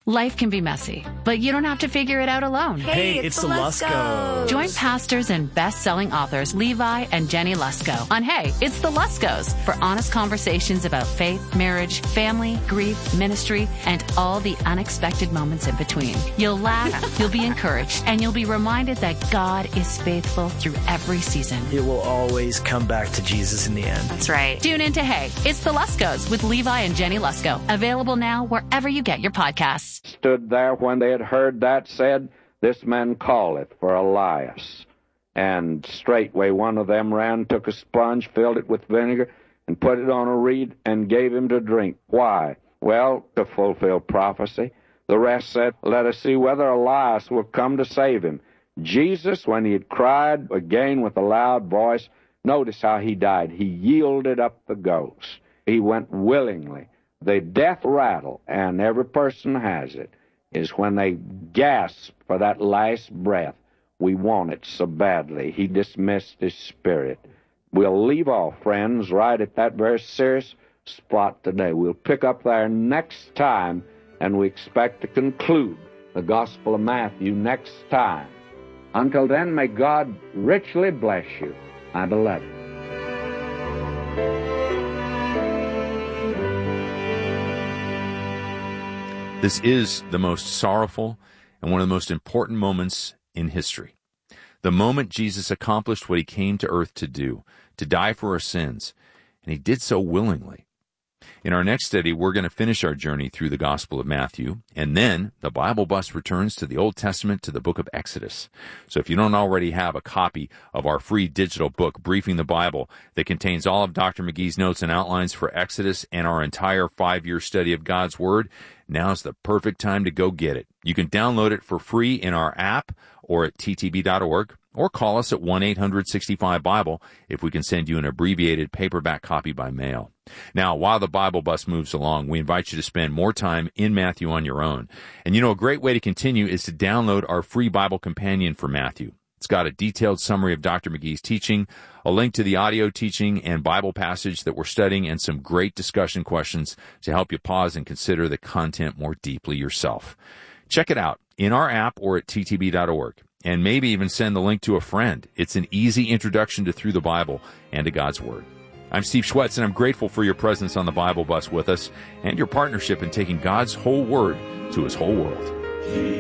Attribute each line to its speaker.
Speaker 1: Life can be messy, but you don't have to figure it out alone.
Speaker 2: Hey, it's the Luskos.
Speaker 1: Join pastors and best-selling authors Levi and Jenny Lusko on Hey, It's the Luskos for honest conversations about faith, marriage, family, grief, ministry, and all the unexpected moments in between. You'll laugh, you'll be encouraged, and you'll be reminded that God is faithful through every season.
Speaker 2: It will always come back to Jesus in the end.
Speaker 1: That's right. Tune in to Hey, It's the Luskos with Levi and Jenny Lusko. Available now wherever you get your podcasts.
Speaker 3: Stood there when they had heard that, said, This man calleth for Elias. And straightway one of them ran, took a sponge, filled it with vinegar, and put it on a reed, and gave him to drink. Why? Well, to fulfill prophecy. The rest said, Let us see whether Elias will come to save him. Jesus, when he had cried again with a loud voice, notice how he died. He yielded up the ghost. He went willingly. The death rattle, and every person has it, is when they gasp for that last breath. We want it so badly. He dismissed his spirit. We'll leave off, friends, right at that very serious spot today. We'll pick up there next time, and we expect to conclude the Gospel of Matthew next time. Until then, may God richly bless you, my beloved.
Speaker 4: This is the most sorrowful and one of the most important moments in history. The moment Jesus accomplished what he came to earth to do, to die for our sins, and he did so willingly. In our next study, we're going to finish our journey through the Gospel of Matthew, and then the Bible Bus returns to the Old Testament, to the book of Exodus. So if you don't already have a copy of our free digital book, Briefing the Bible, that contains all of Dr. McGee's notes and outlines for Exodus and our entire 5-year study of God's Word, now's the perfect time to go get it. You can download it for free in our app or at ttb.org, or call us at 1-800-65-BIBLE if we can send you an abbreviated paperback copy by mail. Now, while the Bible Bus moves along, we invite you to spend more time in Matthew on your own. And a great way to continue is to download our free Bible companion for Matthew. It's got a detailed summary of Dr. McGee's teaching, a link to the audio teaching and Bible passage that we're studying, and some great discussion questions to help you pause and consider the content more deeply yourself. Check it out in our app or at ttb.org. And maybe even send the link to a friend. It's an easy introduction to Through the Bible and to God's Word. I'm Steve Schwetz, and I'm grateful for your presence on the Bible Bus with us and your partnership in taking God's whole Word to His whole world.